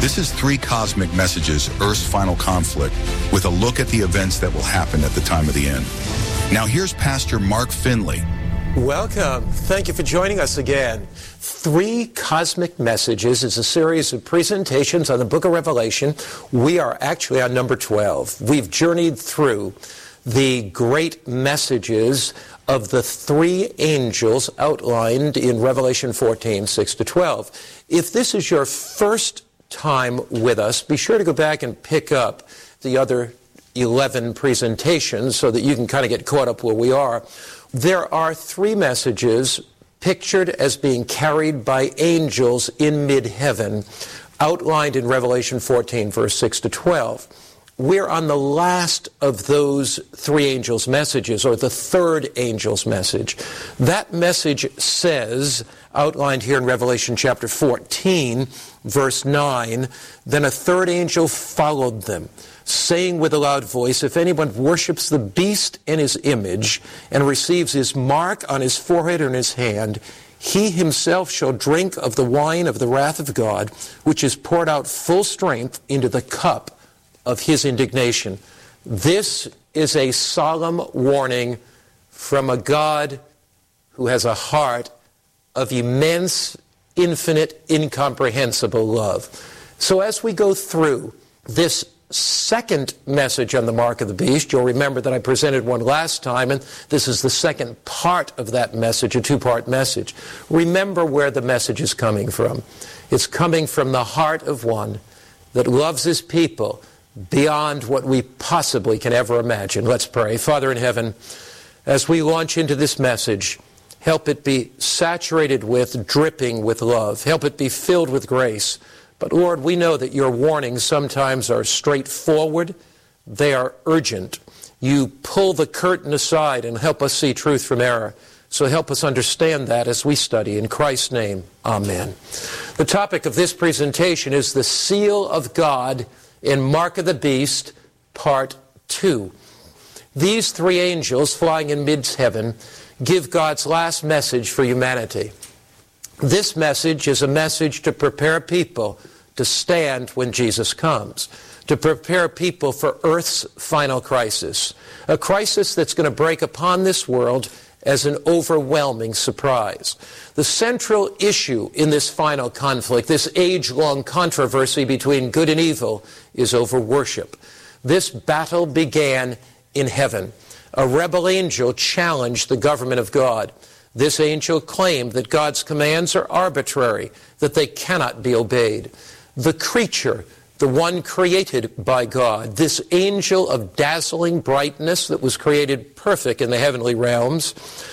This is Three Cosmic Messages, Earth's Final Conflict, with a look at the events that will happen at the time of the end. Now here's Pastor Mark Finley. Welcome. Thank you for joining us again. Three Cosmic Messages is a series of presentations on the book of Revelation. We are actually on number 12. We've journeyed through the great messages of the three angels outlined in Revelation 14, 6 to 12. If this is your first time with us, be sure to go back and pick up the other 11 presentations so that you can kind of get caught up where we are. There are three messages pictured as being carried by angels in mid-heaven, outlined in Revelation 14, verse 6 to 12. We're on the last of those three angels' messages, or the third angel's message. That message says, outlined here in Revelation chapter 14, verse 9, "Then a third angel followed them, saying with a loud voice, if anyone worships the beast and his image, and receives his mark on his forehead or in his hand, he himself shall drink of the wine of the wrath of God, which is poured out full strength into the cup of his indignation." This is a solemn warning from a God who has a heart of immense, infinite, incomprehensible love. So as we go through this second message on the mark of the beast, you'll remember that I presented one last time, and this is the second part of that message, a two-part message. Remember where the message is coming from. It's coming from the heart of one that loves his people beyond what we possibly can ever imagine. Let's pray. Father in heaven, as we launch into this message, help it be saturated with, dripping with love. Help it be filled with grace. But Lord, we know that your warnings sometimes are straightforward. They are urgent. You pull the curtain aside and help us see truth from error. So help us understand that as we study. In Christ's name, amen. The topic of this presentation is the seal of God in Mark of the Beast, Part 2. These three angels flying in mid-heaven give God's last message for humanity. This message is a message to prepare people to stand when Jesus comes, to prepare people for Earth's final crisis, a crisis that's going to break upon this world as an overwhelming surprise. The central issue in this final conflict, this age-long controversy between good and evil, is over worship. This battle began in heaven. A rebel angel challenged the government of God. This angel claimed that God's commands are arbitrary, that they cannot be obeyed. The creature, the one created by God, this angel of dazzling brightness that was created perfect in the heavenly realms,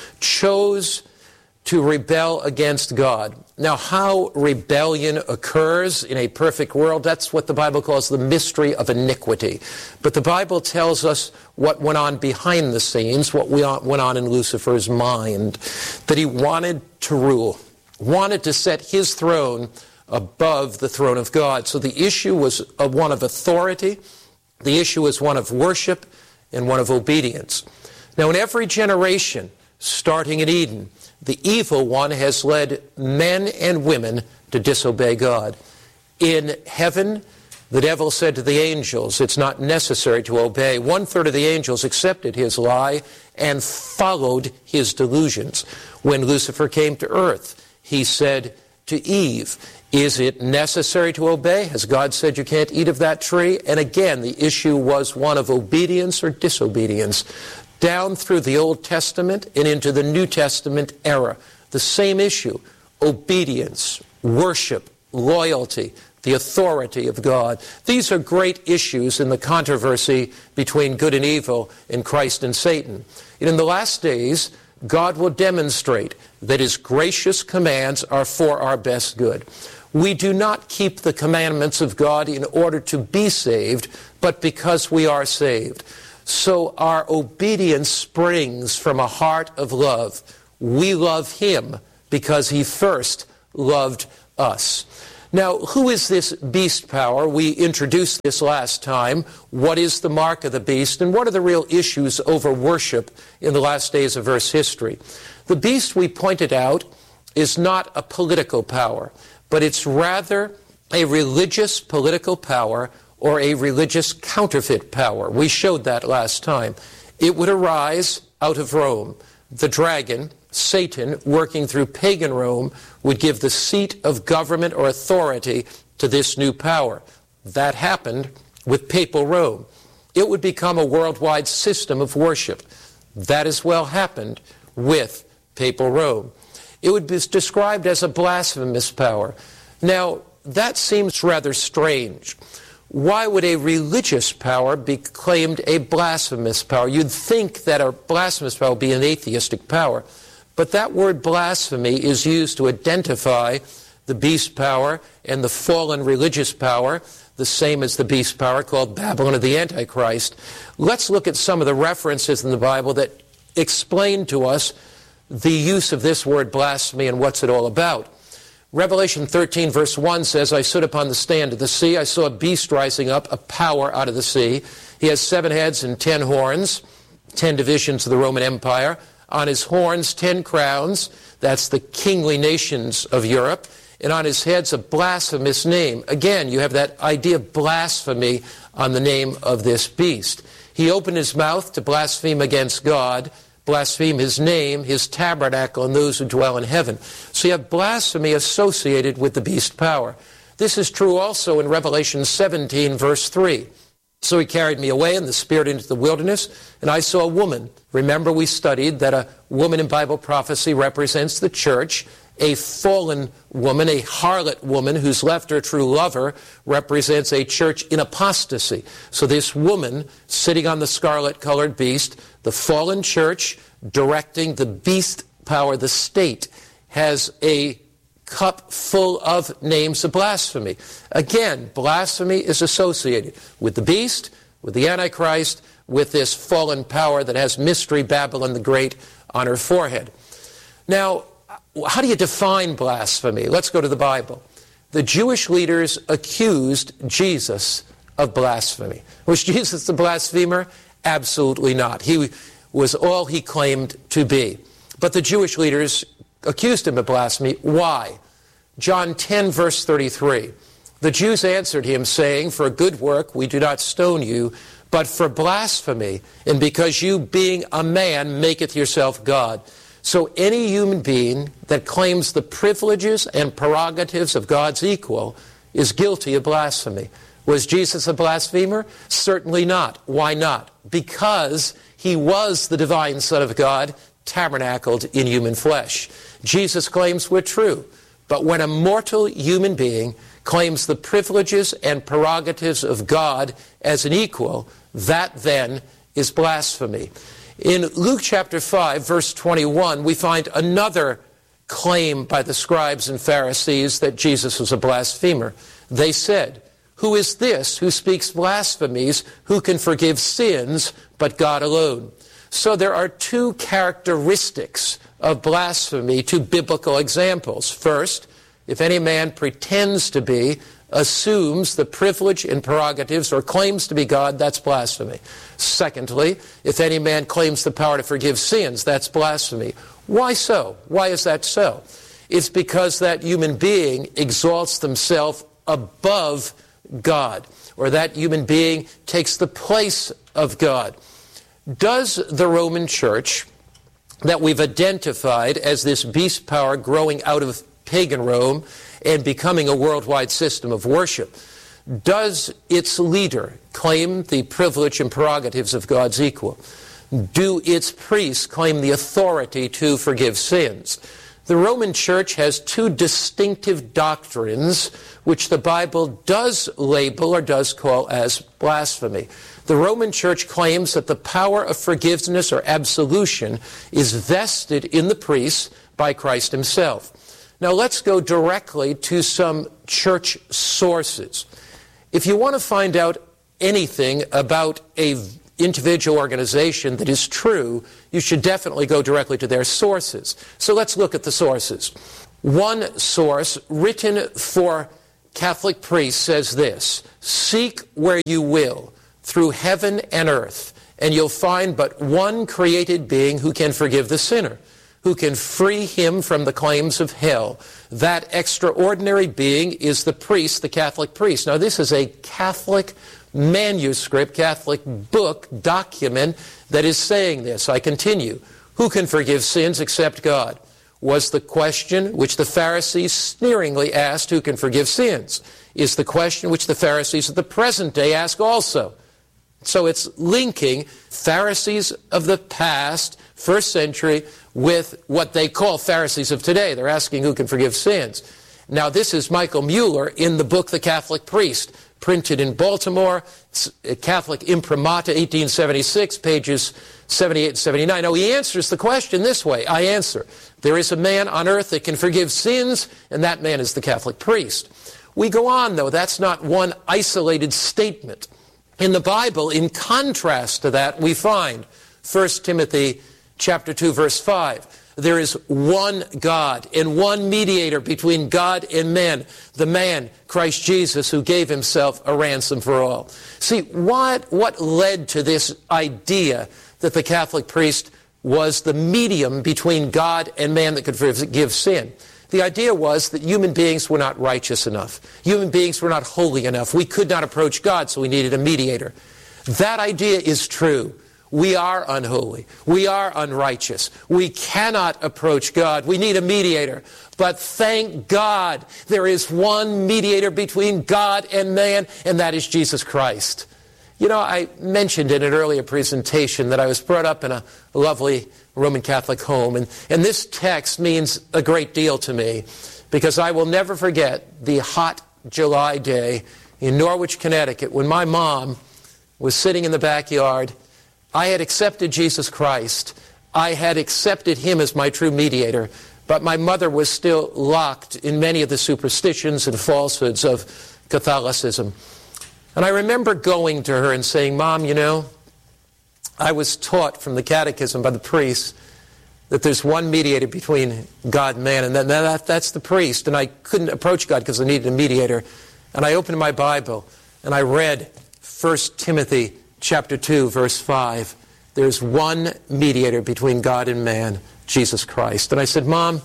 chose to rebel against God. Now, how rebellion occurs in a perfect world, that's what the Bible calls the mystery of iniquity. But the Bible tells us what went on behind the scenes, what went on in Lucifer's mind, that he wanted to rule, wanted to set his throne above the throne of God. So the issue was one of authority, the issue was one of worship, and one of obedience. Now, in every generation, starting in Eden, the evil one has led men and women to disobey God. In heaven, the devil said to the angels, it's not necessary to obey. 1/3 of the angels accepted his lie and followed his delusions. When Lucifer came to earth, he said to Eve, is it necessary to obey? Has God said you can't eat of that tree? And again, the issue was one of obedience or disobedience. Down through the Old Testament and into the New Testament era, the same issue, obedience, worship, loyalty, the authority of God. These are great issues in the controversy between good and evil, in Christ and Satan. And in the last days, God will demonstrate that his gracious commands are for our best good. We do not keep the commandments of God in order to be saved, but because we are saved. So our obedience springs from a heart of love. We love him because he first loved us. Now, who is this beast power? We introduced this last time. What is the mark of the beast? And what are the real issues over worship in the last days of Earth's history? The beast, we pointed out, is not a political power, but it's rather a religious political power or a religious counterfeit power. We showed that last time. It would arise out of Rome. The dragon, Satan, working through pagan Rome, would give the seat of government or authority to this new power. That happened with papal Rome. It would become a worldwide system of worship. That as well happened with papal Rome. It would be described as a blasphemous power. Now, that seems rather strange. Why would a religious power be claimed a blasphemous power? You'd think that a blasphemous power would be an atheistic power. But that word blasphemy is used to identify the beast power and the fallen religious power, the same as the beast power called Babylon of the Antichrist. Let's look at some of the references in the Bible that explain to us the use of this word blasphemy and what's it all about. Revelation 13 verse 1 says, I stood upon the stand of the sea. I saw a beast rising up, a power out of the sea. He has 7 heads and 10 horns, 10 divisions of the Roman Empire. On his horns, 10 crowns. That's the kingly nations of Europe. And on his heads, a blasphemous name. Again, you have that idea of blasphemy on the name of this beast. He opened his mouth to blaspheme against God, blaspheme his name, his tabernacle, and those who dwell in heaven. So you have blasphemy associated with the beast power. This is true also in Revelation 17, verse 3. So he carried me away in the spirit into the wilderness, and I saw a woman. Remember, we studied that a woman in Bible prophecy represents the church. A fallen woman, a harlot woman who's left her true lover, represents a church in apostasy. So this woman sitting on the scarlet-colored beast, the fallen church directing the beast power, the state, has a cup full of names of blasphemy. Again, blasphemy is associated with the beast, with the Antichrist, with this fallen power that has Mystery Babylon the Great on her forehead. Now, how do you define blasphemy? Let's go to the Bible. The Jewish leaders accused Jesus of blasphemy. Was Jesus the blasphemer? Absolutely not. He was all he claimed to be. But the Jewish leaders accused him of blasphemy. Why? John 10, verse 33. The Jews answered him, saying, for a good work we do not stone you, but for blasphemy, and because you, being a man, maketh yourself God. So any human being that claims the privileges and prerogatives of God's equal is guilty of blasphemy. Was Jesus a blasphemer? Certainly not. Why not? Because he was the divine Son of God, tabernacled in human flesh. Jesus' claims were true. But when a mortal human being claims the privileges and prerogatives of God as an equal, that then is blasphemy. In Luke chapter 5, verse 21, we find another claim by the scribes and Pharisees that Jesus was a blasphemer. They said, who is this who speaks blasphemies, who can forgive sins but God alone? So there are 2 characteristics of blasphemy, 2 biblical examples. First, if any man pretends to be, assumes the privilege and prerogatives or claims to be God, that's blasphemy. Secondly, if any man claims the power to forgive sins, that's blasphemy. Why so? Why is that so? It's because that human being exalts themselves above God, or that human being takes the place of God. Does the Roman Church that we've identified as this beast power growing out of pagan Rome and becoming a worldwide system of worship, does its leader claim the privilege and prerogatives of God's equal? Do its priests claim the authority to forgive sins? The Roman Church has 2 distinctive doctrines which the Bible does label or does call as blasphemy. The Roman Church claims that the power of forgiveness or absolution is vested in the priests by Christ himself. Now let's go directly to some church sources. If you want to find out anything about an individual organization that is true, you should definitely go directly to their sources. So let's look at the sources. One source written for Catholic priests says this: seek where you will, through heaven and earth, and you'll find but one created being who can forgive the sinner. who can free him from the claims of hell. That extraordinary being is the priest, the Catholic priest. Now, this is a Catholic manuscript, Catholic book, document that is saying this. I continue. Who can forgive sins except God? Was the question which the Pharisees sneeringly asked, who can forgive sins? Is the question which the Pharisees of the present day ask also. So it's linking Pharisees of the past, first century, with what they call Pharisees of today. They're asking who can forgive sins. Now, this is Michael Mueller in the book The Catholic Priest, printed in Baltimore, Catholic Imprimatur, 1876, pages 78 and 79. Now, he answers the question this way. I answer, there is a man on earth that can forgive sins, and that man is the Catholic priest. We go on, though. That's not one isolated statement. In the Bible, in contrast to that, we find 1 Timothy chapter 2, verse 5. There is one God and one mediator between God and men, the man, Christ Jesus, who gave himself a ransom for all. See, what led to this idea that the Catholic priest was the medium between God and man that could forgive sin? The idea was that human beings were not righteous enough. Human beings were not holy enough. We could not approach God, so we needed a mediator. That idea is true. We are unholy. We are unrighteous. We cannot approach God. We need a mediator. But thank God there is one mediator between God and man, and that is Jesus Christ. You know, I mentioned in an earlier presentation that I was brought up in a lovely Roman Catholic home, and this text means a great deal to me because I will never forget the hot July day in Norwich, Connecticut, when my mom was sitting in the backyard. I had accepted Jesus Christ. I had accepted him as my true mediator, but my mother was still locked in many of the superstitions and falsehoods of Catholicism. And I remember going to her and saying, Mom, you know, I was taught from the catechism by the priest that there's one mediator between God and man, and that's the priest. And I couldn't approach God because I needed a mediator. And I opened my Bible, and I read 1 Timothy chapter 2, verse 5. There's one mediator between God and man, Jesus Christ. And I said, Mom,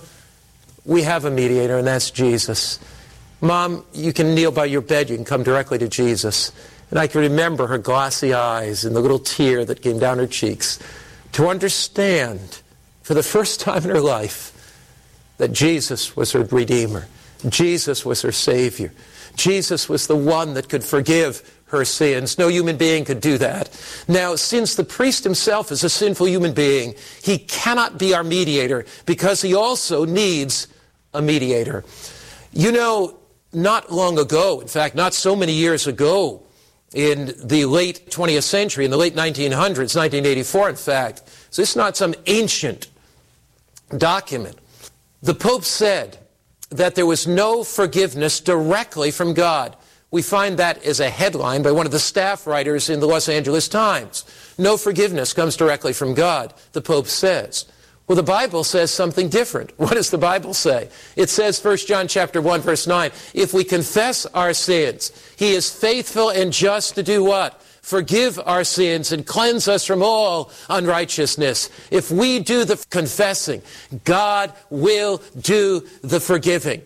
we have a mediator, and that's Jesus. Mom, you can kneel by your bed. You can come directly to Jesus. And I can remember her glassy eyes and the little tear that came down her cheeks to understand for the first time in her life that Jesus was her Redeemer. Jesus was her Savior. Jesus was the one that could forgive her sins. No human being could do that. Now, since the priest himself is a sinful human being, he cannot be our mediator because he also needs a mediator. You know, not long ago, in fact, not so many years ago, in the late 20th century, in the late 1900s, 1984, in fact, so this is not some ancient document. The Pope said that there was no forgiveness directly from God. We find that as a headline by one of the staff writers in the Los Angeles Times. No forgiveness comes directly from God, the Pope says. Well, the Bible says something different. What does the Bible say? It says, 1 John chapter 1, verse 9, if we confess our sins, he is faithful and just to do what? Forgive our sins and cleanse us from all unrighteousness. If we do the confessing, God will do the forgiving.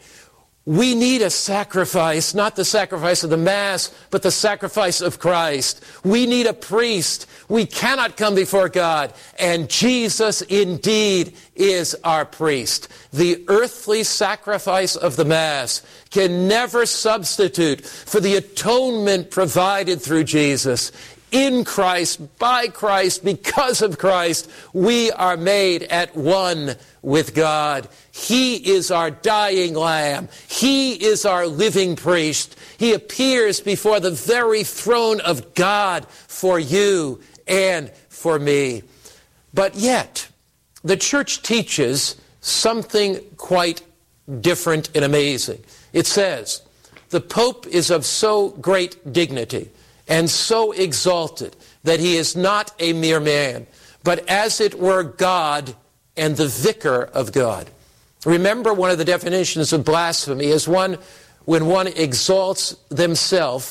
We need a sacrifice, not the sacrifice of the Mass, but the sacrifice of Christ. We need a priest. We cannot come before God, and Jesus indeed is our priest. The earthly sacrifice of the Mass can never substitute for the atonement provided through Jesus. In Christ, by Christ, because of Christ, we are made at one with God. He is our dying lamb. He is our living priest. He appears before the very throne of God for you and for me. But yet, the Church teaches something quite different and amazing. It says, the Pope is of so great dignity and so exalted that he is not a mere man, but as it were God and the vicar of God. Remember, one of the definitions of blasphemy is when one exalts themselves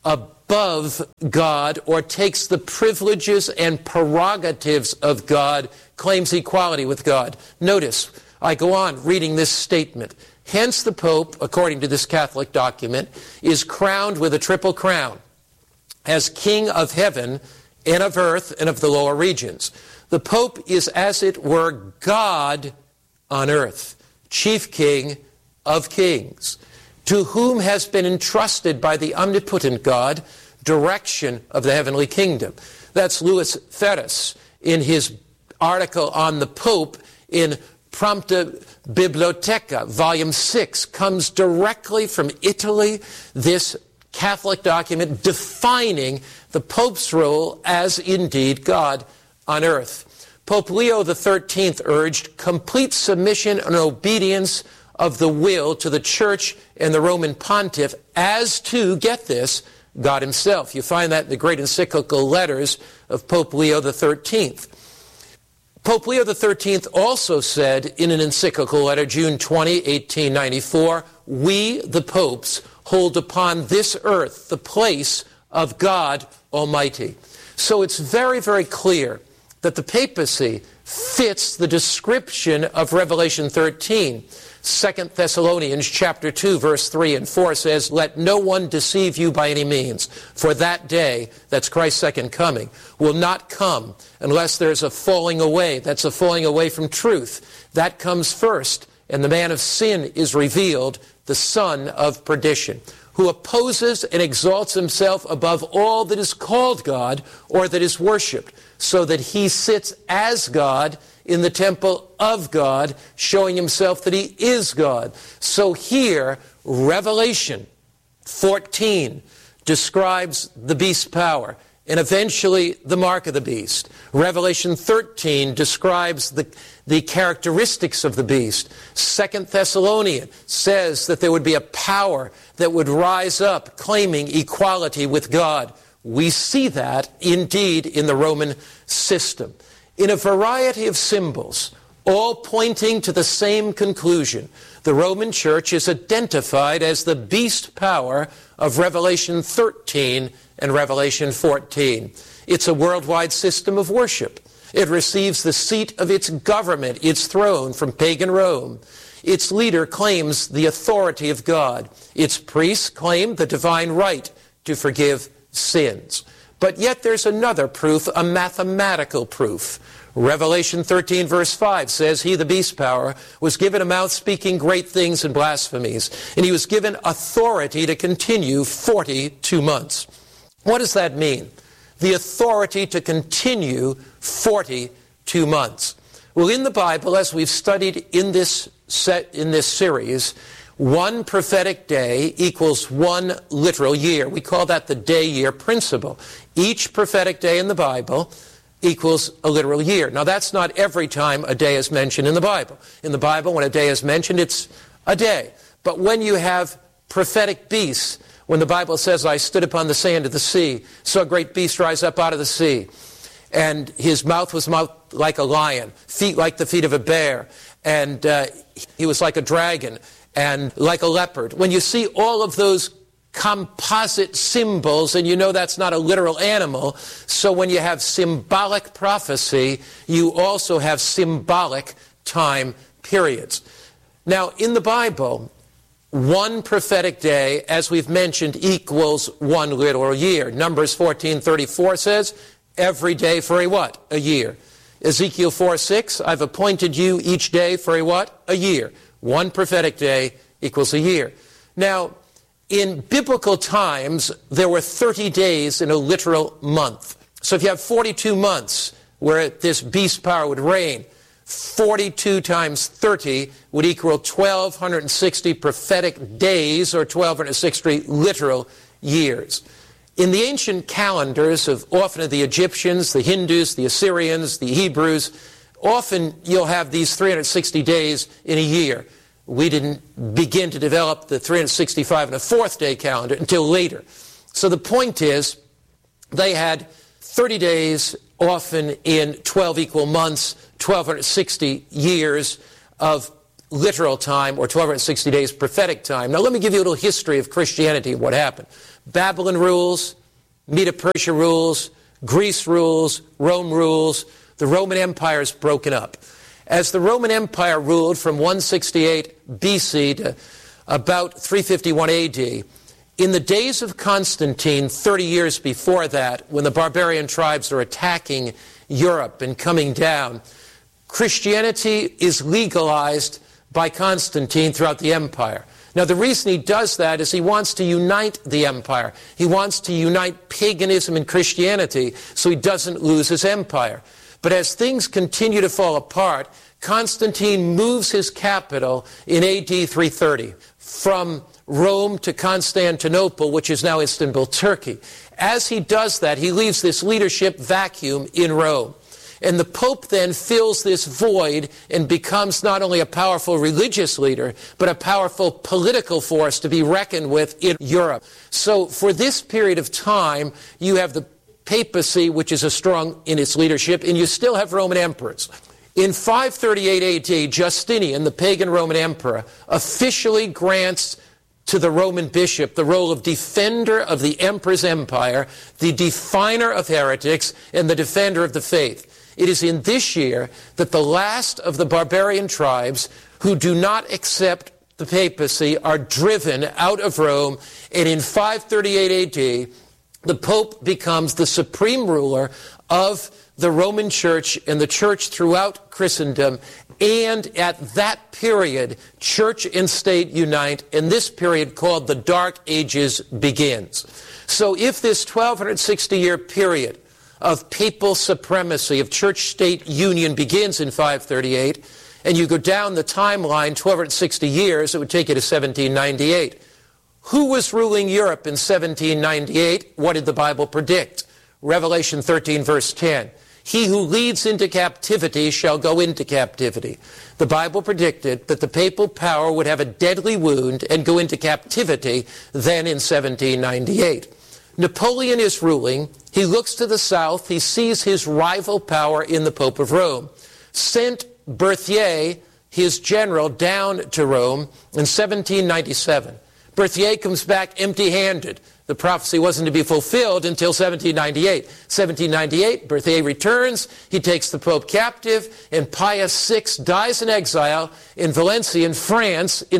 above God or takes the privileges and prerogatives of God, claims equality with God. Notice, I go on reading this statement. Hence the Pope, according to this Catholic document, is crowned with a triple crown as King of heaven and of earth and of the lower regions. The Pope is, as it were, God on earth, chief king of kings, to whom has been entrusted by the omnipotent God direction of the heavenly kingdom. That's Louis Ferres in his article on the Pope in Prompta Bibliotheca, Volume 6, comes directly from Italy, this Catholic document defining the Pope's role as indeed God on earth. Pope Leo XIII urged complete submission and obedience of the will to the Church and the Roman Pontiff as to, get this, God himself. You find that in the great encyclical letters of Pope Leo XIII. Pope Leo XIII also said in an encyclical letter, June 20, 1894, "We, the popes, hold upon this earth the place of God Almighty." So it's very, very clear that the papacy fits the description of Revelation 13. 2 Thessalonians chapter 2, verse 3 and 4 says, "Let no one deceive you by any means, for that day," that's Christ's second coming, "will not come unless there's a falling away." That's a falling away from truth. That comes first, and the man of sin is revealed, the son of perdition, who opposes and exalts himself above all that is called God or that is worshipped, so that he sits as God in the temple of God, showing himself that he is God. So here, Revelation 14 describes the beast's power and eventually the mark of the beast. Revelation 13 describes the characteristics of the beast. 2 Thessalonians says that there would be a power that would rise up claiming equality with God. We see that indeed in the Roman system, in a variety of symbols, all pointing to the same conclusion. The Roman Church is identified as the beast power of Revelation 13 and Revelation 14. It's a worldwide system of worship. It receives the seat of its government, its throne, from pagan Rome. Its leader claims the authority of God. Its priests claim the divine right to forgive sins. But yet there's another proof, a mathematical proof. Revelation 13 verse 5 says, "He, the beast power, was given a mouth speaking great things and blasphemies, and he was given authority to continue 42 months. What does that mean? The authority to continue 42 months. Well, in the Bible, as we've studied in this series, one prophetic day equals one literal year. We call that the day-year principle. Each prophetic day in the Bible equals a literal year. Now, that's not every time a day is mentioned in the Bible. In the Bible, when a day is mentioned, it's a day. But when you have prophetic beasts, when the Bible says, "I stood upon the sand of the sea, saw a great beast rise up out of the sea, and his mouth was like a lion, feet like the feet of a bear, and he was like a dragon, and like a leopard." When you see all of those composite symbols, and you know that's not a literal animal, so when you have symbolic prophecy, you also have symbolic time periods. Now, in the Bible, one prophetic day, as we've mentioned, equals one literal year. Numbers 14:34 says, "Every day for a what? A year." Ezekiel 4:6, "I've appointed you each day for a what? A year." One prophetic day equals a year. Now, in biblical times, there were 30 days in a literal month. So if you have 42 months where this beast power would reign, 42 times 30 would equal 1,260 prophetic days, or 1,260 literal years. In the ancient calendars of often the Egyptians, the Hindus, the Assyrians, the Hebrews, often you'll have these 360 days in a year. We didn't begin to develop the 365 and a fourth day calendar until later. So the point is, they had 30 days, often in 12 equal months, 1,260 years of literal time, or 1260 days prophetic time. Now let me give you a little history of Christianity and what happened. Babylon rules, Medo-Persia rules, Greece rules, Rome rules. The Roman Empire is broken up. As the Roman Empire ruled from 168 BC to about 351 AD, in the days of Constantine, 30 years before that, when the barbarian tribes are attacking Europe and coming down, Christianity is legalized by Constantine throughout the empire. Now, the reason he does that is he wants to unite the empire. He wants to unite paganism and Christianity so he doesn't lose his empire. But as things continue to fall apart, Constantine moves his capital in AD 330 from Rome to Constantinople, which is now Istanbul, Turkey. As he does that, he leaves this leadership vacuum in Rome. And the Pope then fills this void and becomes not only a powerful religious leader, but a powerful political force to be reckoned with in Europe. So for this period of time, you have the papacy, which is strong in its leadership, and you still have Roman emperors. In 538 AD, Justinian, the pagan Roman emperor, officially grants to the Roman bishop the role of defender of the emperor's empire, the definer of heretics, and the defender of the faith. It is in this year that the last of the barbarian tribes who do not accept the papacy are driven out of Rome, and in 538 AD, the Pope becomes the supreme ruler of the Roman Church and the Church throughout Christendom. And at that period, church and state unite, and this period called the Dark Ages begins. So if this 1260-year period of papal supremacy, of church-state union begins in 538, and you go down the timeline 1260 years, it would take you to 1798. Who was ruling Europe in 1798? What did the Bible predict? Revelation 13, verse 10. He who leads into captivity shall go into captivity. The Bible predicted that the papal power would have a deadly wound and go into captivity then in 1798. Napoleon is ruling. He looks to the south. He sees his rival power in the Pope of Rome. Sent Berthier, his general, down to Rome in 1797. Berthier comes back empty-handed. The prophecy wasn't to be fulfilled until 1798. 1798, Berthier returns. He takes the Pope captive, and Pius VI dies in exile in Valencia, in France, in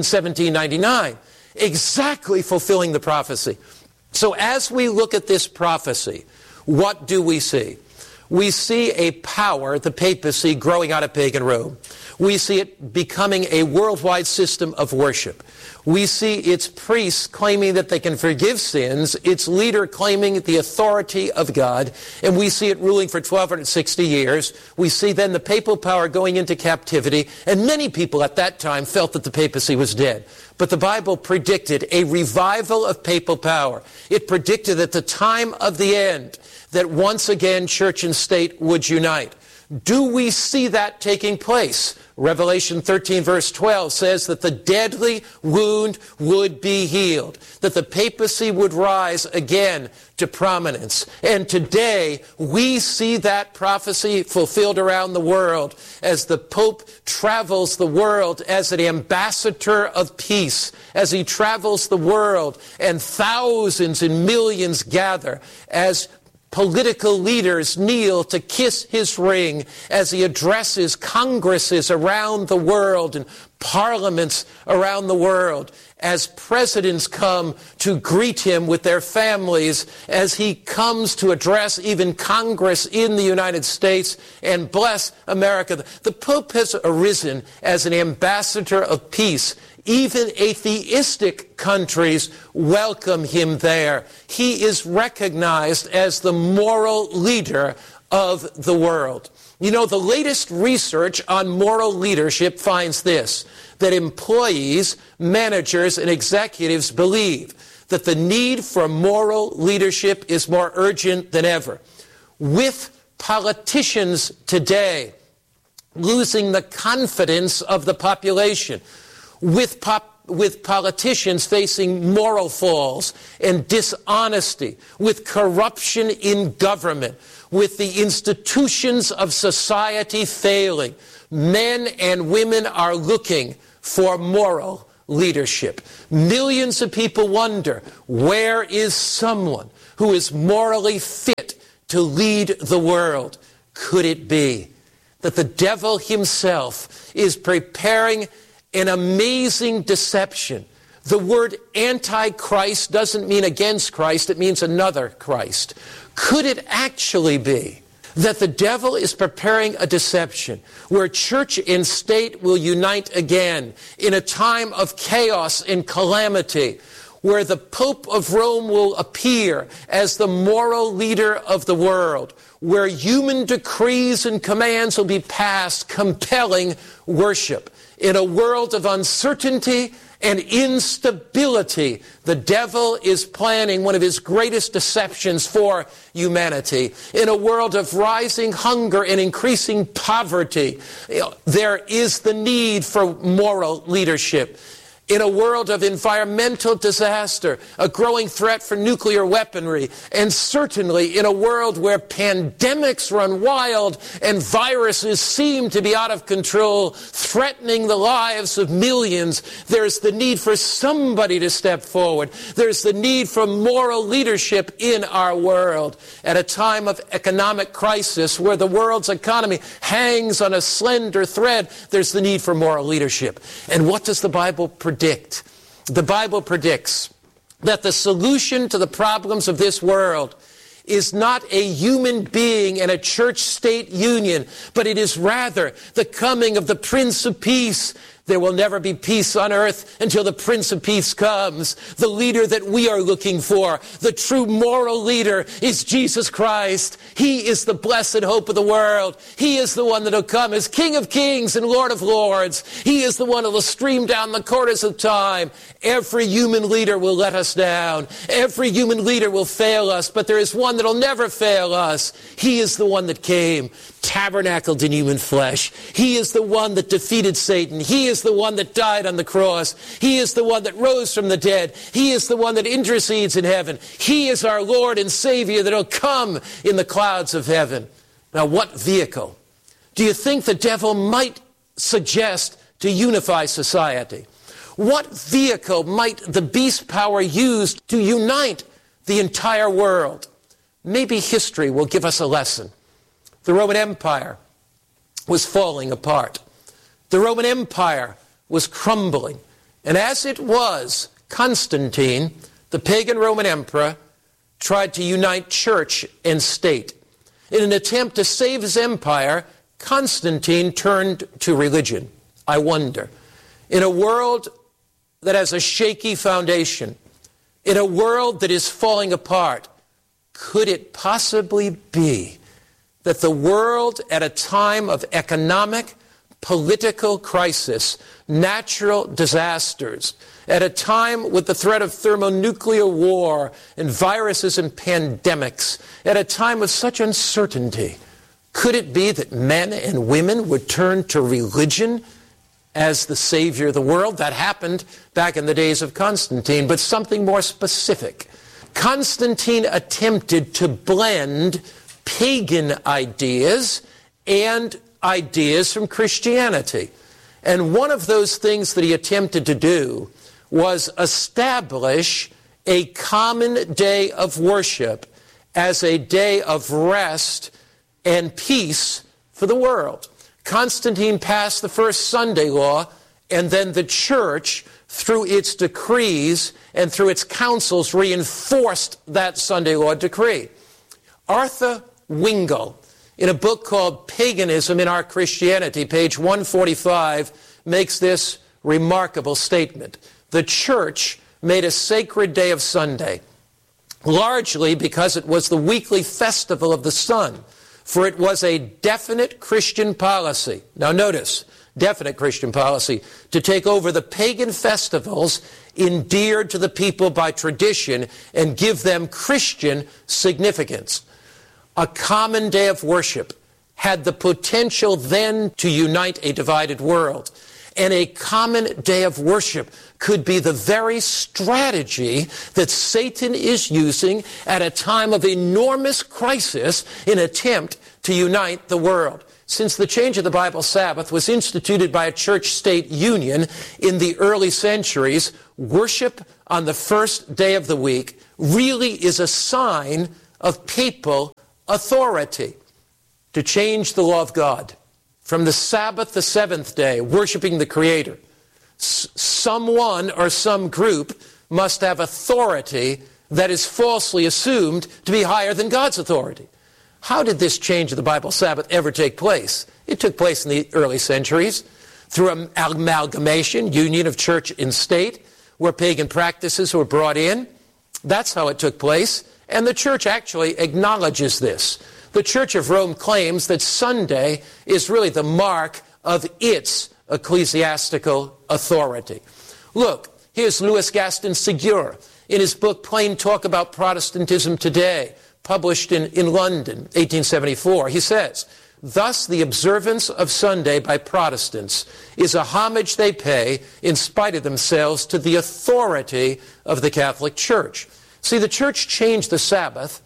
1799, exactly fulfilling the prophecy. So as we look at this prophecy, what do we see? We see a power, the papacy, growing out of pagan Rome. We see it becoming a worldwide system of worship. We see its priests claiming that they can forgive sins, its leader claiming the authority of God, and we see it ruling for 1260 years. We see then the papal power going into captivity, and many people at that time felt that the papacy was dead. But the Bible predicted a revival of papal power. It predicted at the time of the end that once again church and state would unite. Do we see that taking place? Revelation 13 verse 12 says that the deadly wound would be healed, that the papacy would rise again to prominence. And today we see that prophecy fulfilled around the world as the Pope travels the world as an ambassador of peace, as he travels the world and thousands and millions gather as political leaders kneel to kiss his ring as he addresses congresses around the world and parliaments around the world, as presidents come to greet him with their families, as he comes to address even Congress in the United States and bless America. The Pope has arisen as an ambassador of peace. Even atheistic countries welcome him there. He is recognized as the moral leader of the world. You know, the latest research on moral leadership finds this, that employees, managers, and executives believe that the need for moral leadership is more urgent than ever. With politicians today losing the confidence of the population, with politicians facing moral falls and dishonesty, with corruption in government, with the institutions of society failing, men and women are looking for moral leadership. Millions of people wonder, where is someone who is morally fit to lead the world? Could it be that the devil himself is preparing an amazing deception? The word Antichrist doesn't mean against Christ, it means another Christ. Could it actually be that the devil is preparing a deception where church and state will unite again in a time of chaos and calamity, where the Pope of Rome will appear as the moral leader of the world, where human decrees and commands will be passed compelling worship? In a world of uncertainty and instability, the devil is planning one of his greatest deceptions for humanity. In a world of rising hunger and increasing poverty, there is the need for moral leadership. In a world of environmental disaster, a growing threat for nuclear weaponry, and certainly in a world where pandemics run wild and viruses seem to be out of control, threatening the lives of millions, there's the need for somebody to step forward. There's the need for moral leadership in our world. At a time of economic crisis where the world's economy hangs on a slender thread, there's the need for moral leadership. And what does the Bible predict? The Bible predicts that the solution to the problems of this world is not a human being and a church-state union, but it is rather the coming of the Prince of Peace. There will never be peace on earth until the Prince of Peace comes. The leader that we are looking for, the true moral leader, is Jesus Christ. He is the blessed hope of the world. He is the one that will come as King of Kings and Lord of Lords. He is the one who will stream down the corridors of time. Every human leader will let us down. Every human leader will fail us, but there is one that will never fail us. He is the one that came, tabernacled in human flesh. He is the one that defeated Satan. He is the one that died on the cross. He is the one that rose from the dead. He is the one that intercedes in heaven. He is our Lord and Savior that will come in the clouds of heaven. Now, what vehicle do you think the devil might suggest to unify society? What vehicle might the beast power use to unite the entire world? Maybe history will give us a lesson. The Roman Empire was falling apart. The Roman Empire was crumbling. And as it was, Constantine, the pagan Roman emperor, tried to unite church and state. In an attempt to save his empire, Constantine turned to religion. I wonder, in a world that has a shaky foundation, in a world that is falling apart, could it possibly be that the world at a time of economic, political crisis, natural disasters, at a time with the threat of thermonuclear war and viruses and pandemics, at a time of such uncertainty, could it be that men and women would turn to religion as the savior of the world? That happened back in the days of Constantine, but something more specific. Constantine attempted to blend pagan ideas and ideas from Christianity. And one of those things that he attempted to do was establish a common day of worship as a day of rest and peace for the world. Constantine passed the first Sunday law, and then the church, through its decrees and through its councils, reinforced that Sunday law decree. Arthur Wingle, in a book called Paganism in Our Christianity, page 145, makes this remarkable statement. The church made a sacred day of Sunday, largely because it was the weekly festival of the sun, for it was a definite Christian policy. Now notice, definite Christian policy, to take over the pagan festivals endeared to the people by tradition and give them Christian significance. A common day of worship had the potential then to unite a divided world. And a common day of worship could be the very strategy that Satan is using at a time of enormous crisis in an attempt to unite the world. Since the change of the Bible Sabbath was instituted by a church-state union in the early centuries, worship on the first day of the week really is a sign of papal authority. To change the law of God from the Sabbath, the seventh day, worshiping the Creator, someone or some group must have authority that is falsely assumed to be higher than God's authority. How did this change of the Bible Sabbath ever take place? It took place in the early centuries through an amalgamation, union of church and state, where pagan practices were brought in. That's how it took place, and the church actually acknowledges this. The Church of Rome claims that Sunday is really the mark of its ecclesiastical authority. Look, here's Louis Gaston Ségur in his book Plain Talk About Protestantism Today, published in London, 1874. He says, "Thus the observance of Sunday by Protestants is a homage they pay, in spite of themselves, to the authority of the Catholic Church." See, the church changed the Sabbath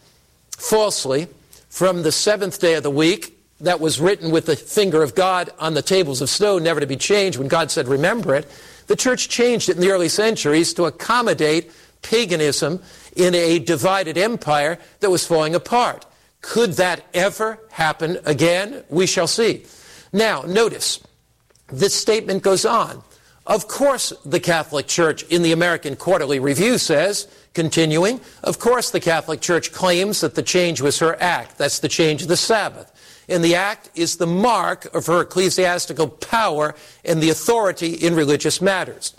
falsely from the seventh day of the week that was written with the finger of God on the tables of stone, never to be changed when God said, remember it. The church changed it in the early centuries to accommodate paganism in a divided empire that was falling apart. Could that ever happen again? We shall see. Now, notice, this statement goes on. Of course, the Catholic Church in the American Quarterly Review says, continuing, of course the Catholic Church claims that the change was her act. That's the change of the Sabbath. And the act is the mark of her ecclesiastical power and the authority in religious matters.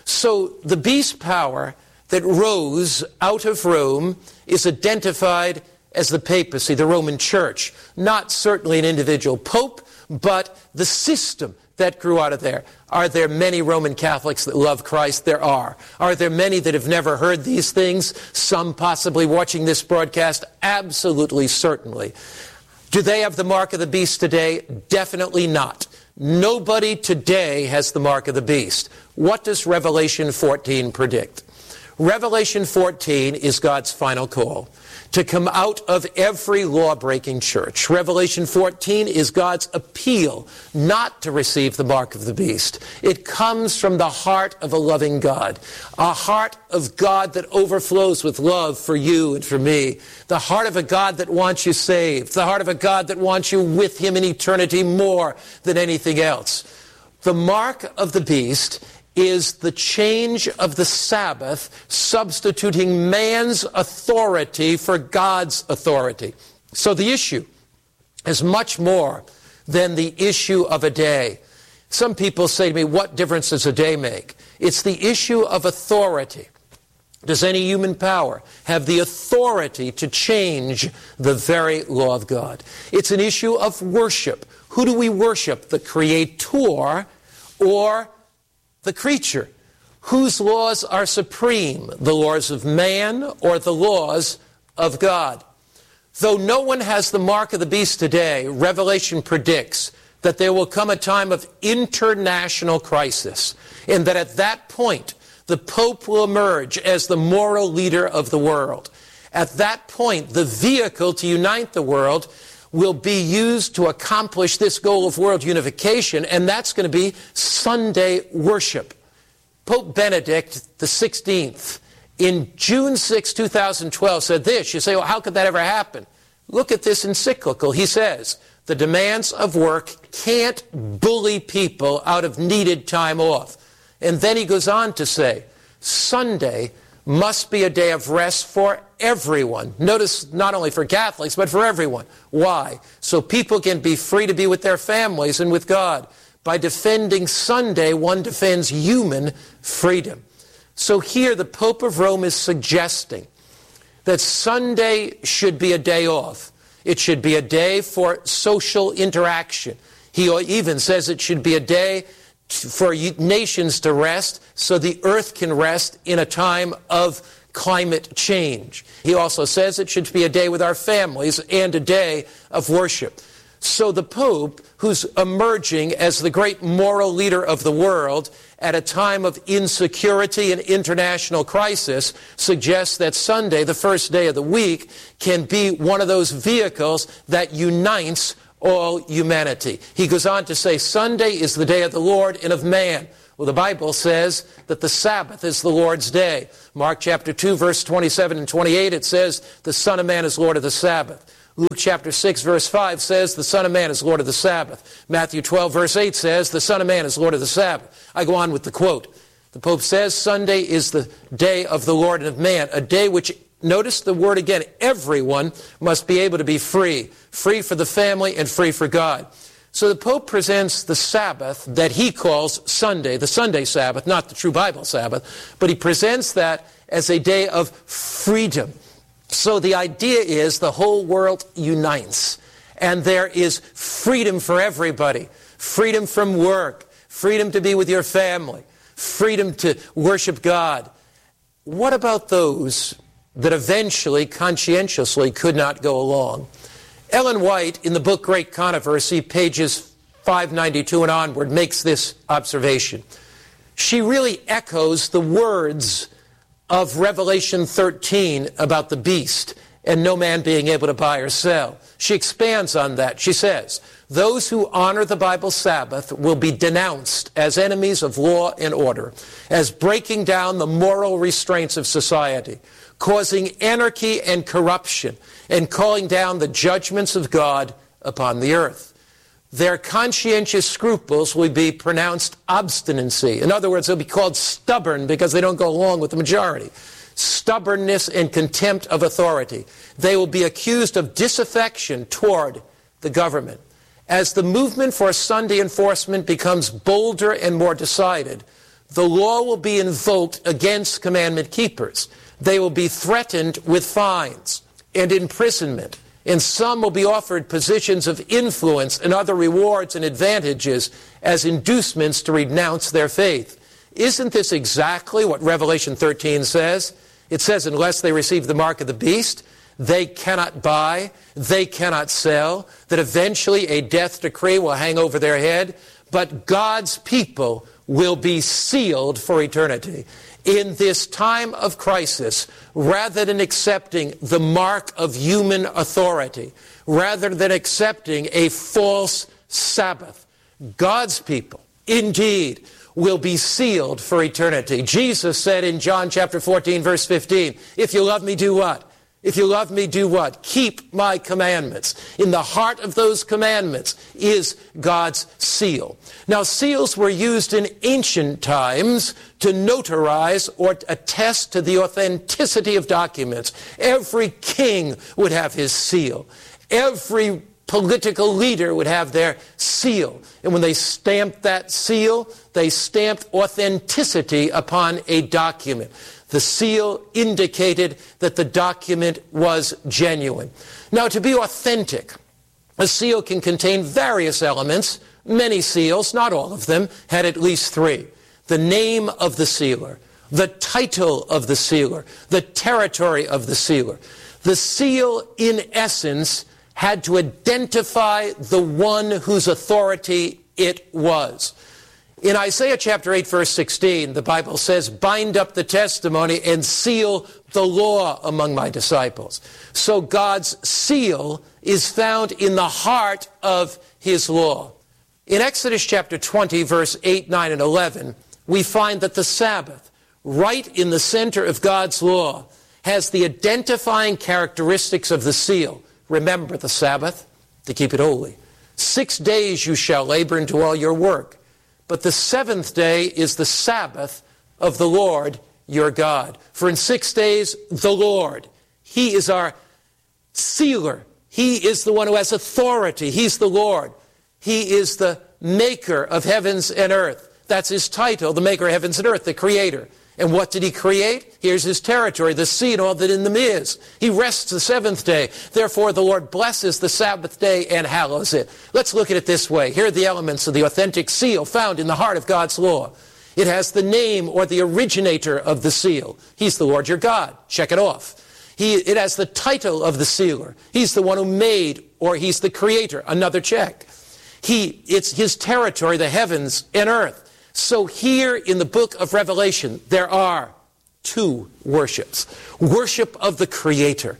So the beast power that rose out of Rome is identified as the papacy, the Roman Church. Not certainly an individual pope, but the system that grew out of there. Are there many Roman Catholics that love Christ? There are. Are there many that have never heard these things? Some possibly watching this broadcast? Absolutely, certainly. Do they have the mark of the beast today? Definitely not. Nobody today has the mark of the beast. What does Revelation 14 predict? Revelation 14 is God's final call to come out of every law-breaking church. Revelation 14 is God's appeal not to receive the mark of the beast. It comes from the heart of a loving God, a heart of God that overflows with love for you and for me, the heart of a God that wants you saved, the heart of a God that wants you with Him in eternity more than anything else. The mark of the beast is the change of the Sabbath, substituting man's authority for God's authority. So the issue is much more than the issue of a day. Some people say to me, what difference does a day make? It's the issue of authority. Does any human power have the authority to change the very law of God? It's an issue of worship. Who do we worship? The Creator or the creature? Whose laws are supreme? The laws of man or the laws of God? Though no one has the mark of the beast today, Revelation predicts that there will come a time of international crisis, and that at that point, the Pope will emerge as the moral leader of the world. At that point, the vehicle to unite the world will be used to accomplish this goal of world unification, and that's going to be Sunday worship. Pope Benedict XVI, in June 6, 2012, said this. You say, well, how could that ever happen? Look at this encyclical. He says, the demands of work can't bully people out of needed time off. And then he goes on to say, Sunday must be a day of rest for everyone. Notice, not only for Catholics, but for everyone. Why? So people can be free to be with their families and with God. By defending Sunday, one defends human freedom. So here the Pope of Rome is suggesting that Sunday should be a day off. It should be a day for social interaction. He even says it should be a day for nations to rest so the earth can rest in a time of climate change. He also says it should be a day with our families and a day of worship. So the Pope, who's emerging as the great moral leader of the world at a time of insecurity and international crisis, suggests that Sunday, the first day of the week, can be one of those vehicles that unites all humanity. He goes on to say, Sunday is the day of the Lord and of man. Well, the Bible says that the Sabbath is the Lord's day. Mark chapter 2, verse 27 and 28, it says, the Son of Man is Lord of the Sabbath. Luke chapter 6, verse 5 says, the Son of Man is Lord of the Sabbath. Matthew 12, verse 8 says, the Son of Man is Lord of the Sabbath. I go on with the quote. The Pope says, Sunday is the day of the Lord and of man, a day which, notice the word again, everyone must be able to be free. Free for the family and free for God. So the Pope presents the Sabbath that he calls Sunday, the Sunday Sabbath, not the true Bible Sabbath, but he presents that as a day of freedom. So the idea is the whole world unites, and there is freedom for everybody. Freedom from work, freedom to be with your family, freedom to worship God. What about those that eventually, conscientiously, could not go along? Ellen White, in the book Great Controversy, pages 592 and onward, makes this observation. She really echoes the words of Revelation 13 about the beast and no man being able to buy or sell. She expands on that. She says, those who honor the Bible Sabbath will be denounced as enemies of law and order, as breaking down the moral restraints of society, causing anarchy and corruption, and calling down the judgments of God upon the earth. Their conscientious scruples will be pronounced obstinacy. In other words, they'll be called stubborn because they don't go along with the majority. Stubbornness and contempt of authority. They will be accused of disaffection toward the government. As the movement for Sunday enforcement becomes bolder and more decided, the law will be invoked against commandment keepers. They will be threatened with fines and imprisonment, and some will be offered positions of influence and other rewards and advantages as inducements to renounce their faith. Isn't this exactly what Revelation 13 says? It says, unless they receive the mark of the beast, they cannot buy, they cannot sell, that eventually a death decree will hang over their head, but God's people will be sealed for eternity. In this time of crisis, rather than accepting the mark of human authority, rather than accepting a false Sabbath, God's people, indeed, will be sealed for eternity. Jesus said in John chapter 14, verse 15, if you love me, do what? If you love me, do what? Keep my commandments. In the heart of those commandments is God's seal. Now, seals were used in ancient times to notarize or attest to the authenticity of documents. Every king would have his seal. Every political leader would have their seal. And when they stamped that seal, they stamped authenticity upon a document. The seal indicated that the document was genuine. Now, to be authentic, a seal can contain various elements. Many seals, not all of them, had at least three. The name of the sealer, the title of the sealer, the territory of the sealer. The seal, in essence, had to identify the one whose authority it was. In Isaiah chapter 8, verse 16, the Bible says, bind up the testimony and seal the law among my disciples. So God's seal is found in the heart of his law. In Exodus chapter 20, verse 8, 9, and 11, we find that the Sabbath, right in the center of God's law, has the identifying characteristics of the seal. Remember the Sabbath, to keep it holy. 6 days you shall labor and do all your work. But the seventh day is the Sabbath of the Lord your God. For in 6 days, the Lord, he is our sealer. He is the one who has authority. He's the Lord. He is the maker of heavens and earth. That's his title, the maker of heavens and earth, the creator. And what did he create? Here's his territory, the sea and all that in them is. He rests the seventh day. Therefore, the Lord blesses the Sabbath day and hallows it. Let's look at it this way. Here are the elements of the authentic seal found in the heart of God's law. It has the name or the originator of the seal. He's the Lord your God. Check it off. It has the title of the sealer. He's the one who made, or he's the creator. Another check. It's his territory, the heavens and earth. So here in the book of Revelation, there are two worships. Worship of the Creator,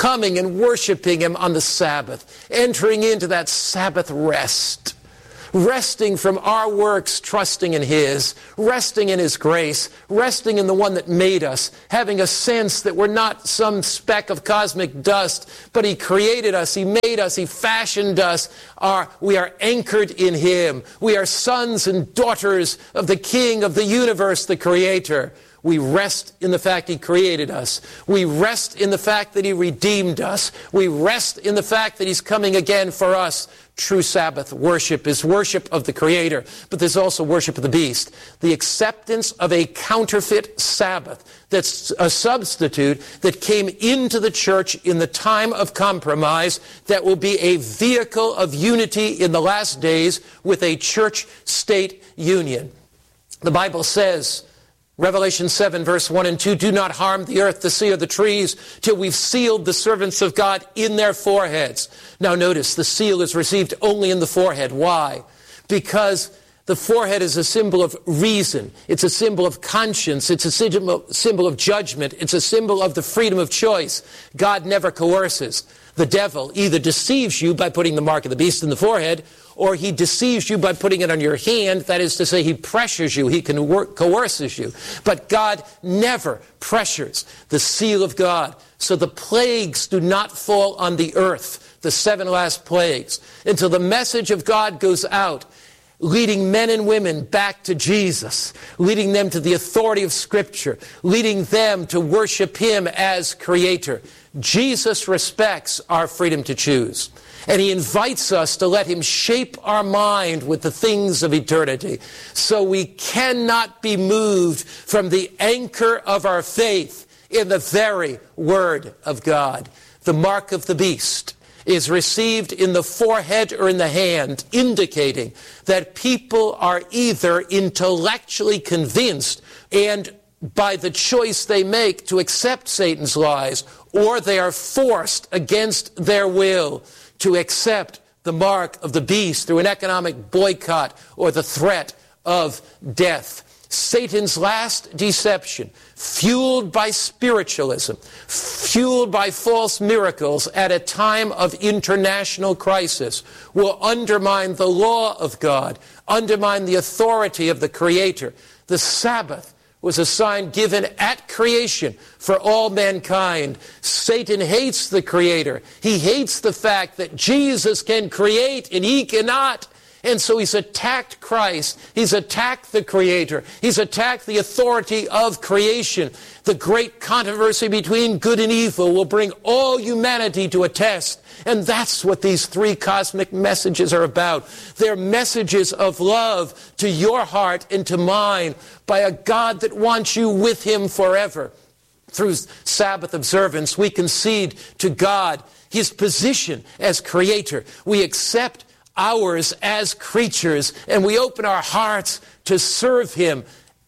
coming and worshiping him on the Sabbath, entering into that Sabbath rest, resting from our works, trusting in his, resting in his grace, resting in the one that made us, having a sense that we're not some speck of cosmic dust, but he created us, he made us, he fashioned us. We are anchored in him. We are sons and daughters of the King of the universe, the Creator. We rest in the fact he created us. We rest in the fact that he redeemed us. We rest in the fact that he's coming again for us. True Sabbath worship is worship of the Creator, but there's also worship of the beast. The acceptance of a counterfeit Sabbath that's a substitute that came into the church in the time of compromise that will be a vehicle of unity in the last days with a church-state union. The Bible says, Revelation 7, verse 1 and 2, do not harm the earth, the sea, or the trees, till we've sealed the servants of God in their foreheads. Now notice, the seal is received only in the forehead. Why? Because the forehead is a symbol of reason. It's a symbol of conscience. It's a symbol of judgment. It's a symbol of the freedom of choice. God never coerces. The devil either deceives you by putting the mark of the beast in the forehead, or he deceives you by putting it on your hand. That is to say, he pressures you, he coerces you. But God never pressures the seal of God. So the plagues do not fall on the earth, the 7 last plagues, until the message of God goes out, leading men and women back to Jesus, leading them to the authority of Scripture, leading them to worship him as Creator. Jesus respects our freedom to choose. And he invites us to let him shape our mind with the things of eternity. So we cannot be moved from the anchor of our faith in the very Word of God. The mark of the beast is received in the forehead or in the hand, indicating that people are either intellectually convinced and by the choice they make to accept Satan's lies, or they are forced against their will to accept the mark of the beast through an economic boycott or the threat of death. Satan's last deception, fueled by spiritualism, fueled by false miracles at a time of international crisis, will undermine the law of God, undermine the authority of the Creator. The Sabbath was a sign given at creation for all mankind. Satan hates the Creator. He hates the fact that Jesus can create and he cannot. And so he's attacked Christ. He's attacked the Creator. He's attacked the authority of creation. The great controversy between good and evil will bring all humanity to a test. And that's what these 3 cosmic messages are about. They're messages of love to your heart and to mine by a God that wants you with him forever. Through Sabbath observance, we concede to God his position as Creator. We accept ours as creatures, and we open our hearts to serve him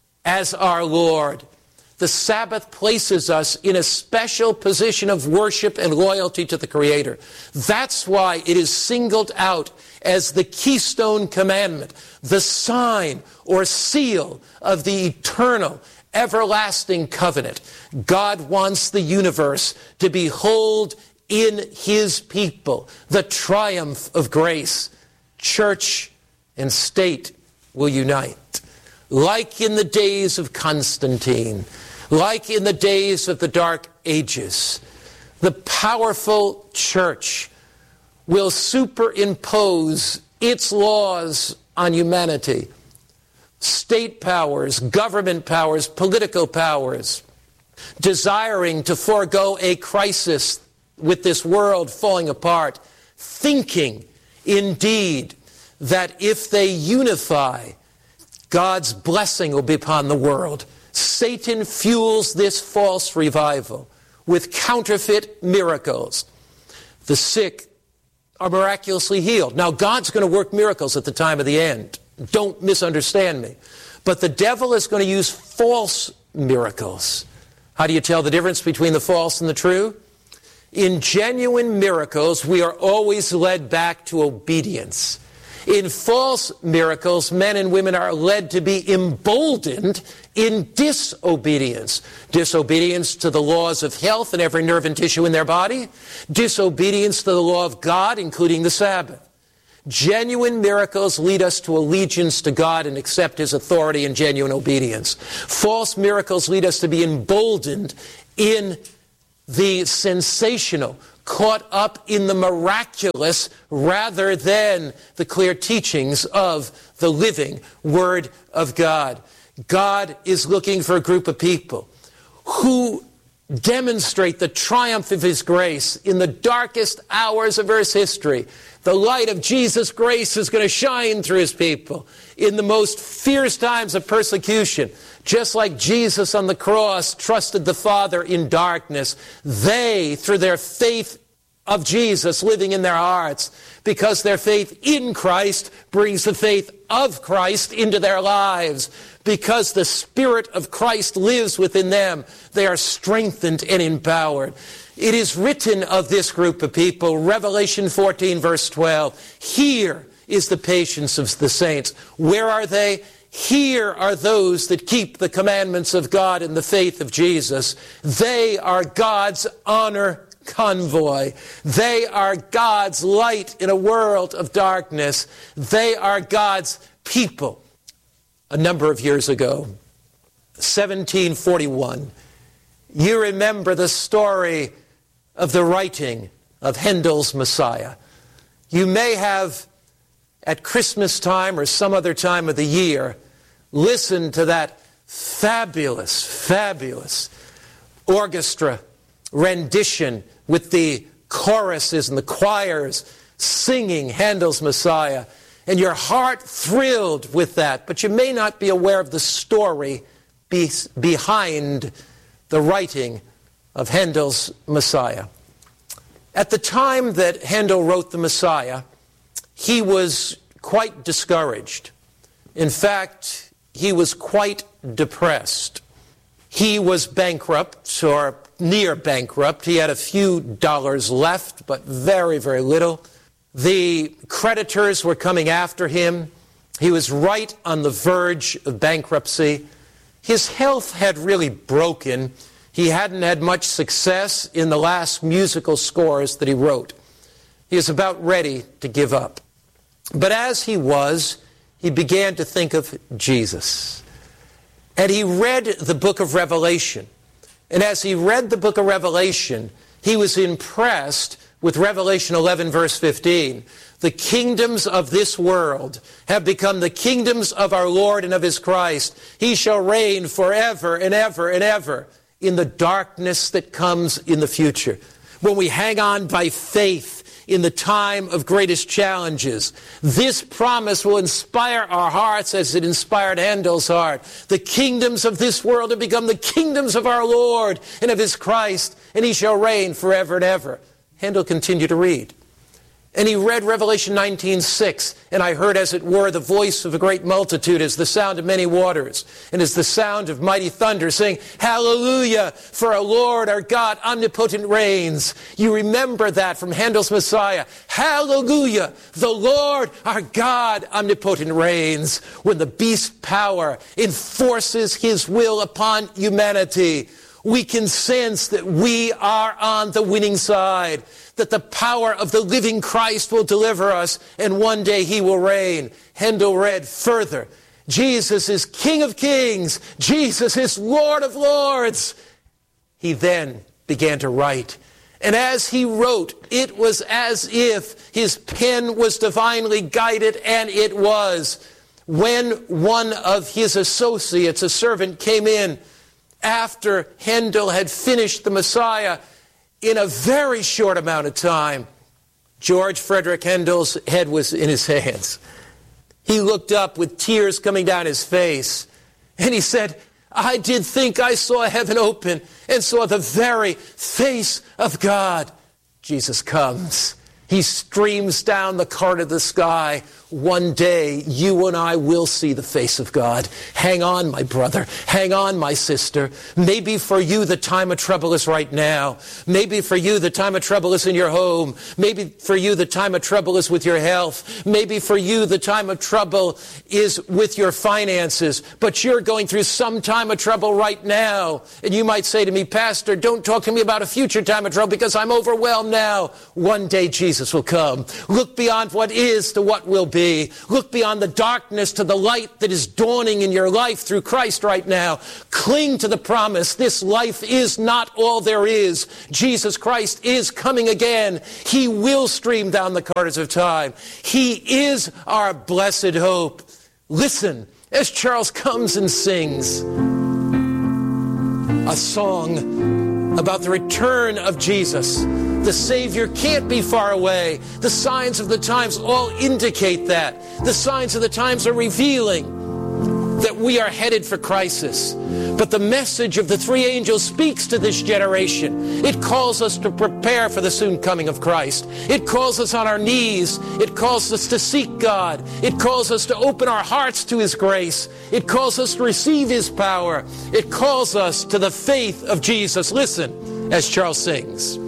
as our Lord. The Sabbath places us in a special position of worship and loyalty to the Creator. That's why it is singled out as the keystone commandment, the sign or seal of the eternal, everlasting covenant. God wants the universe to behold in his people the triumph of grace. Church and state will unite. Like in the days of Constantine, like in the days of the Dark Ages, the powerful church will superimpose its laws on humanity. State powers, government powers, political powers, desiring to forego a crisis with this world falling apart, thinking indeed that if they unify, God's blessing will be upon the world. Satan fuels this false revival with counterfeit miracles. The sick are miraculously healed. Now, God's going to work miracles at the time of the end. Don't misunderstand me. But the devil is going to use false miracles. How do you tell the difference between the false and the true? In genuine miracles, we are always led back to obedience. In false miracles, men and women are led to be emboldened in disobedience. Disobedience to the laws of health in every nerve and tissue in their body. Disobedience to the law of God, including the Sabbath. Genuine miracles lead us to allegiance to God and accept His authority in genuine obedience. False miracles lead us to be emboldened in the sensational, caught up in the miraculous rather than the clear teachings of the living Word of God. God is looking for a group of people who demonstrate the triumph of His grace in the darkest hours of Earth's history. The light of Jesus' grace is going to shine through His people in the most fierce times of persecution. Just like Jesus on the cross trusted the Father in darkness, they, through their faith of Jesus living in their hearts, because their faith in Christ brings the faith of Christ into their lives. Because the Spirit of Christ lives within them, they are strengthened and empowered. It is written of this group of people, Revelation 14, verse 12, here is the patience of the saints. Where are they? Here are those that keep the commandments of God in the faith of Jesus. They are God's honor convoy. They are God's light in a world of darkness. They are God's people. A number of years ago, 1741, you remember the story of the writing of Handel's Messiah. You may have, at Christmas time or some other time of the year, listened to that fabulous, fabulous orchestra rendition with the choruses and the choirs singing Handel's Messiah. And your heart thrilled with that, but you may not be aware of the story behind the writing of Handel's Messiah. At the time that Handel wrote the Messiah, he was quite discouraged. In fact, he was quite depressed. He was bankrupt, or near bankrupt. He had a few dollars left, but very, very little. The creditors were coming after him. He was right on the verge of bankruptcy. His health had really broken. He hadn't had much success in the last musical scores that he wrote. He was about ready to give up. But as he was, he began to think of Jesus. And he read the book of Revelation. And as he read the book of Revelation, he was impressed with Revelation 11, verse 15. The kingdoms of this world have become the kingdoms of our Lord and of His Christ. He shall reign forever and ever and ever in the darkness that comes in the future. When we hang on by faith in the time of greatest challenges, this promise will inspire our hearts as it inspired Handel's heart. The kingdoms of this world have become the kingdoms of our Lord and of His Christ, and He shall reign forever and ever. Handel continued to read. And he read Revelation 19:6, and I heard, as it were, the voice of a great multitude, as the sound of many waters, and as the sound of mighty thunder, saying, Hallelujah, for our Lord, our God, omnipotent reigns. You remember that from Handel's Messiah. Hallelujah, the Lord, our God, omnipotent reigns. When the beast power enforces his will upon humanity, we can sense that we are on the winning side, that the power of the living Christ will deliver us, and one day He will reign. Handel read further. Jesus is King of kings. Jesus is Lord of lords. He then began to write. And as he wrote, it was as if his pen was divinely guided, and it was. When one of his associates, a servant, came in after Handel had finished the Messiah in a very short amount of time, George Frederick Handel's head was in his hands. He looked up with tears coming down his face, and he said, I did think I saw heaven open and saw the very face of God. Jesus comes. He streams down the cart of the sky. One day, you and I will see the face of God. Hang on, my brother. Hang on, my sister. Maybe for you, the time of trouble is right now. Maybe for you, the time of trouble is in your home. Maybe for you, the time of trouble is with your health. Maybe for you, the time of trouble is with your finances. But you're going through some time of trouble right now. And you might say to me, Pastor, don't talk to me about a future time of trouble because I'm overwhelmed now. One day, Jesus will come. Look beyond what is to what will be. Look beyond the darkness to the light that is dawning in your life through Christ right now. Cling to the promise. This life is not all there is. Jesus Christ is coming again. He will stream down the corridors of time. He is our blessed hope. Listen as Charles comes and sings a song about the return of Jesus. The Savior can't be far away. The signs of the times all indicate that. The signs of the times are revealing that we are headed for crisis. But the message of the three angels speaks to this generation. It calls us to prepare for the soon coming of Christ. It calls us on our knees. It calls us to seek God. It calls us to open our hearts to His grace. It calls us to receive His power. It calls us to the faith of Jesus. Listen as Charles sings.